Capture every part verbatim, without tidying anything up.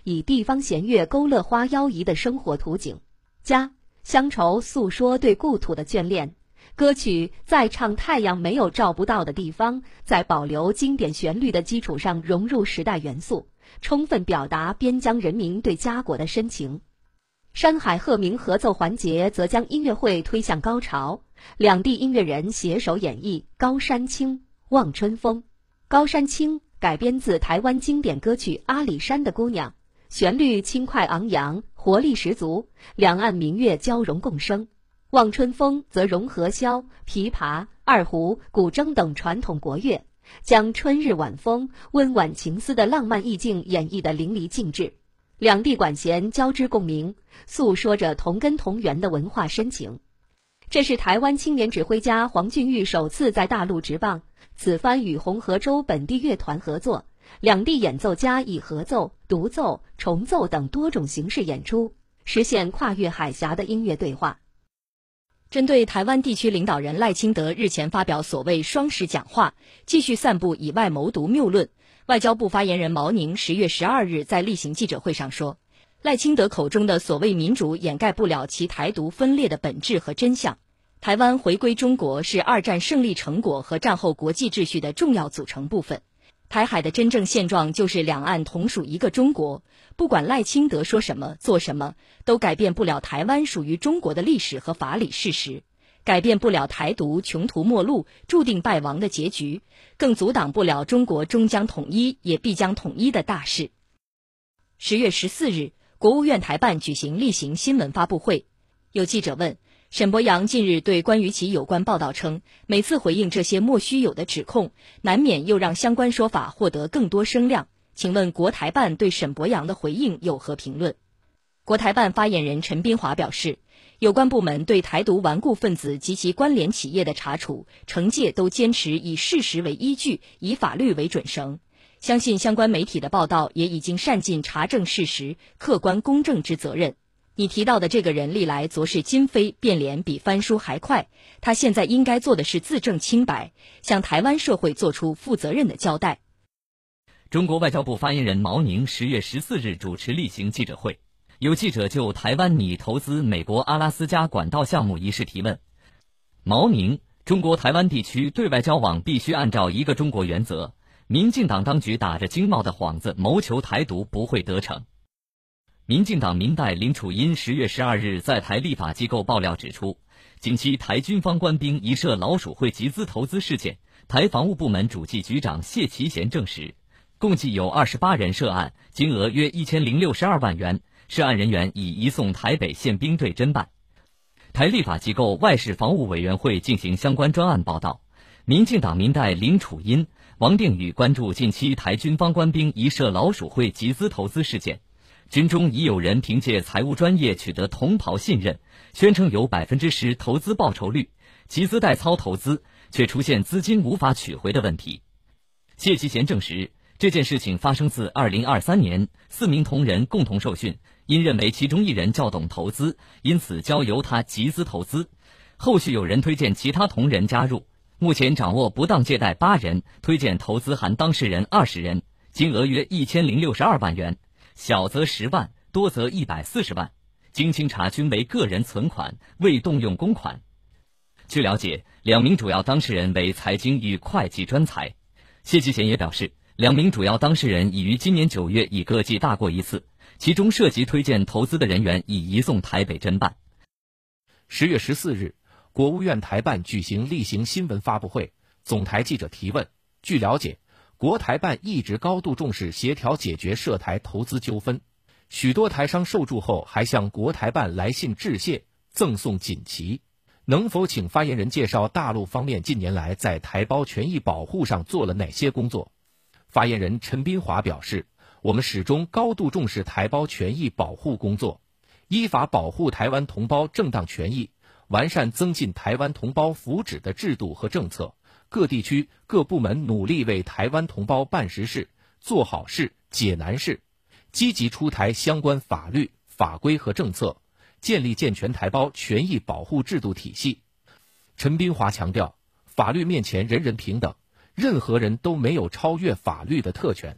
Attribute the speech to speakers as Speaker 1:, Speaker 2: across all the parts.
Speaker 1: 以地方弦乐勾勒花妖仪的生活图景。家，乡愁诉说对故土的眷恋。歌曲在唱太阳没有照不到的地方，在保留经典旋律的基础上融入时代元素，充分表达边疆人民对家国的深情。山海鹤鸣合奏环节则将音乐会推向高潮，两地音乐人携手演绎《高山青·望春风》。《高山青》改编自台湾经典歌曲《阿里山的姑娘》，旋律轻快昂扬，活力十足，两岸民乐交融共生。望春风则融合箫、琵琶、二胡、古筝等传统国乐，将春日晚风、温婉情思的浪漫意境演绎得淋漓尽致。两地管弦交织共鸣，诉说着同根同源的文化深情。这是台湾青年指挥家黄俊玉首次在大陆执棒，此番与红河州本地乐团合作，两地演奏家以合奏、独奏、重奏等多种形式演出，实现跨越海峡的音乐对话。
Speaker 2: 针对台湾地区领导人赖清德日前发表所谓双十讲话，继续散布以外谋独谬论，外交部发言人毛宁十月十二日在例行记者会上说，赖清德口中的所谓民主掩盖不了其台独分裂的本质和真相。台湾回归中国是二战胜利成果和战后国际秩序的重要组成部分。台海的真正现状就是两岸同属一个中国，不管赖清德说什么做什么，都改变不了台湾属于中国的历史和法理事实，改变不了台独穷途末路注定败亡的结局，更阻挡不了中国终将统一也必将统一的大事。十月十四日，国务院台办举行例行新闻发布会，有记者问，沈伯洋近日对关于其有关报道称，每次回应这些莫须有的指控，难免又让相关说法获得更多声量。请问国台办对沈伯洋的回应有何评论？国台办发言人陈斌华表示，有关部门对台独顽固分子及其关联企业的查处、惩戒都坚持以事实为依据，以法律为准绳。相信相关媒体的报道也已经善尽查证事实、客观公正之责任。你提到的这个人历来昨是今非，变脸比翻书还快，他现在应该做的是自证清白，向台湾社会做出负责任的交代。
Speaker 3: 中国外交部发言人毛宁十月十四日主持例行记者会，有记者就台湾拟投资美国阿拉斯加管道项目一事提问。毛宁，中国台湾地区对外交往必须按照一个中国原则，民进党当局打着经贸的幌子谋求台独不会得逞。民进党民代林楚茵十月十二日在台立法机构爆料指出，近期台军方官兵疑涉老鼠会集资投资事件，台防务部门主计局长谢其贤证实，共计有二十八人涉案，金额约一千零六十二万元，涉案人员已移送台北宪兵队侦办。台立法机构外事防务委员会进行相关专案报道，民进党民代林楚茵、王定宇关注近期台军方官兵疑涉老鼠会集资投资事件。军中已有人凭借财务专业取得同袍信任，宣称有百分之十投资报酬率，集资代操投资，却出现资金无法取回的问题。谢其贤证实，这件事情发生自二零二三年，四名同仁共同受训，因认为其中一人较懂投资，因此交由他集资投资。后续有人推荐其他同仁加入，目前掌握不当借贷八人，推荐投资含当事人二十人，金额约一千零六十二万元。小则十万，多则一百四十万，经清查均为个人存款，未动用公款。据了解，两名主要当事人为财经与会计专才。谢其贤也表示，两名主要当事人已于今年九月已各记大过一次，其中涉及推荐投资的人员已移送台北侦办。
Speaker 4: 十月十四日，国务院台办举行例行新闻发布会，总台记者提问。据了解，国台办一直高度重视协调解决涉台投资纠纷，许多台商受助后还向国台办来信致谢，赠送锦旗。能否请发言人介绍大陆方面近年来在台胞权益保护上做了哪些工作？发言人陈斌华表示，我们始终高度重视台胞权益保护工作，依法保护台湾同胞正当权益，完善增进台湾同胞福祉的制度和政策。各地区各部门努力为台湾同胞办实事、做好事、解难事，积极出台相关法律、法规和政策，建立健全台胞权益保护制度体系。陈斌华强调，法律面前人人平等，任何人都没有超越法律的特权。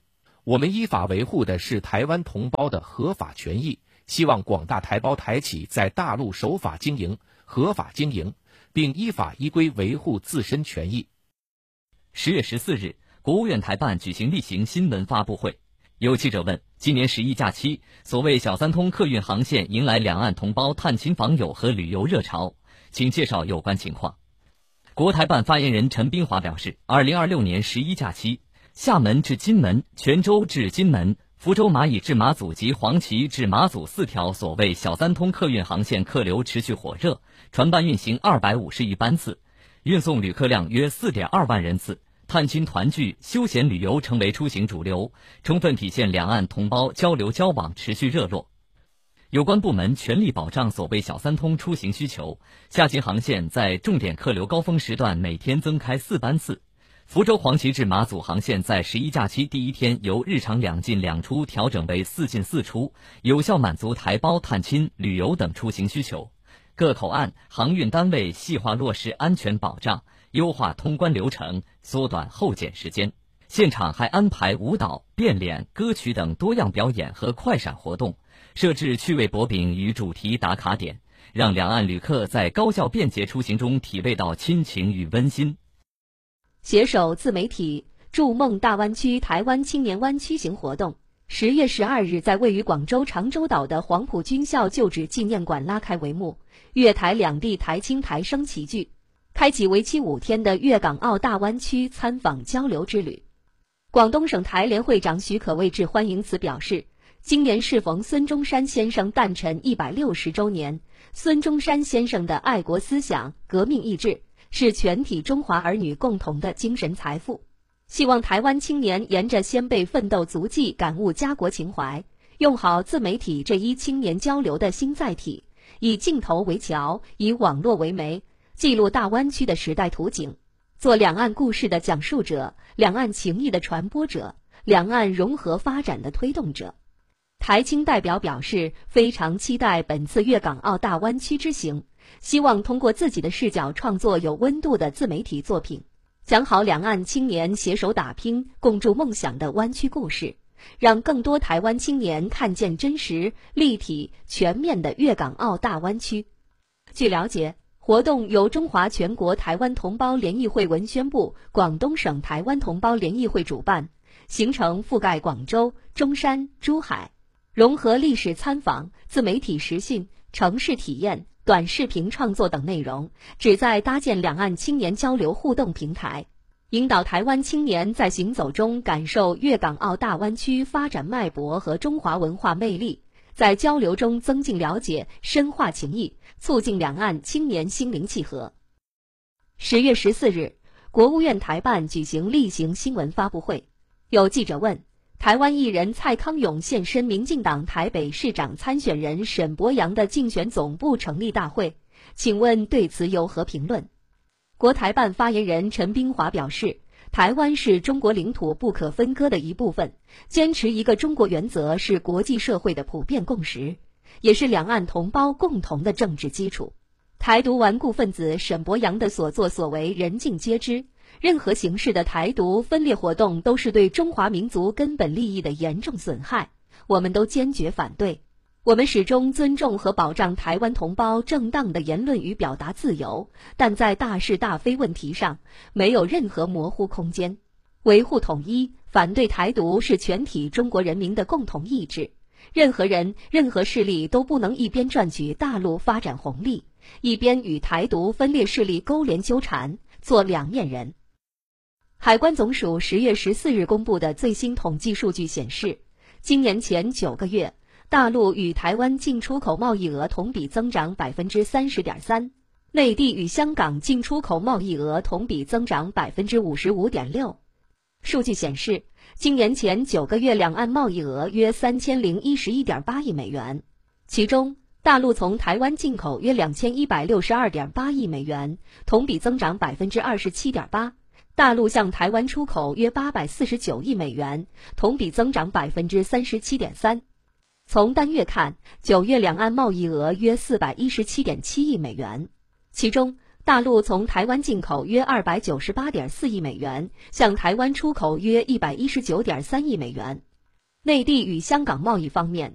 Speaker 4: 我们依法维护的是台湾同胞的合法权益，希望广大台胞台企在大陆守法经营、合法经营，并依法依规维护自身权益。
Speaker 3: 十月十四日，国务院台办举行例行新闻发布会，有记者问，今年十一假期，所谓小三通客运航线迎来两岸同胞探亲访友和旅游热潮，请介绍有关情况。国台办发言人陈斌华表示，二零二六年十一假期，厦门至金门、泉州至金门、福州蚂蚁至马祖及黄岐至马祖四条所谓小三通客运航线客流持续火热，船班运行二百五十余班次，运送旅客量约 四点二万人次，探亲团聚、休闲旅游成为出行主流，充分体现两岸同胞交流交往持续热络。有关部门全力保障所谓小三通出行需求，下行航线在重点客流高峰时段每天增开四班次。福州黄岐至马祖航线在十一假期第一天由日常两进两出调整为四进四出，有效满足台胞探亲、旅游等出行需求。各口岸、航运单位细化落实安全保障，优化通关流程，缩短候检时间。现场还安排舞蹈、变脸、歌曲等多样表演和快闪活动，设置趣味薄饼与主题打卡点，让两岸旅客在高效便捷出行中体味到亲情与温馨。
Speaker 1: 携手自媒体筑梦大湾区台湾青年湾区行活动，十月十二日在位于广州长洲岛的黄埔军校旧址纪念馆拉开帷幕，粤台两地台青台生齐聚，开启为期五天的粤港澳大湾区参访交流之旅。广东省台联会长许可为致欢迎词表示，今年适逢孙中山先生诞辰一百六十周年，孙中山先生的爱国思想、革命意志是全体中华儿女共同的精神财富。希望台湾青年沿着先辈奋斗足迹感悟家国情怀，用好自媒体这一青年交流的新载体，以镜头为桥，以网络为媒，记录大湾区的时代图景，做两岸故事的讲述者，两岸情谊的传播者，两岸融合发展的推动者。台青代表表示，非常期待本次粤港澳大湾区之行，希望通过自己的视角创作有温度的自媒体作品，讲好两岸青年携手打拼、共筑梦想的湾区故事，让更多台湾青年看见真实、立体、全面的粤港澳大湾区。据了解，活动由中华全国台湾同胞联谊会文宣部、广东省台湾同胞联谊会主办，行程覆盖广州、中山、珠海，融合历史参访、自媒体实训、城市体验、短视频创作等内容，旨在搭建两岸青年交流互动平台，引导台湾青年在行走中感受粤港澳大湾区发展脉搏和中华文化魅力，在交流中增进了解、深化情谊，促进两岸青年心灵契合。十月十四日，国务院台办举行例行新闻发布会，有记者问，台湾艺人蔡康永现身民进党台北市长参选人沈伯洋的竞选总部成立大会，请问对此有何评论？国台办发言人陈斌华表示，台湾是中国领土不可分割的一部分，坚持一个中国原则是国际社会的普遍共识，也是两岸同胞共同的政治基础。台独顽固分子沈伯洋的所作所为人尽皆知，任何形式的台独分裂活动都是对中华民族根本利益的严重损害，我们都坚决反对。我们始终尊重和保障台湾同胞正当的言论与表达自由，但在大是大非问题上没有任何模糊空间。维护统一、反对台独是全体中国人民的共同意志，任何人、任何势力都不能一边赚取大陆发展红利，一边与台独分裂势力勾连纠缠，做两面人。海关总署十月十四日公布的最新统计数据显示，今年前九个月，大陆与台湾进出口贸易额同比增长 百分之三十点三， 内地与香港进出口贸易额同比增长 百分之五十五点六。 数据显示，今年前九个月两岸贸易额约三千零一十一点八亿美元，其中大陆从台湾进口约两千一百六十二点八亿美元，同比增长 百分之二十七点八。大陆向台湾出口约八百四十九亿美元，同比增长 百分之三十七点三。 从单月看，九月两岸贸易额约 四百一十七点七亿美元，其中大陆从台湾进口约 二百九十八点四亿美元，向台湾出口约 一百一十九点三亿美元， 内地与香港贸易方面，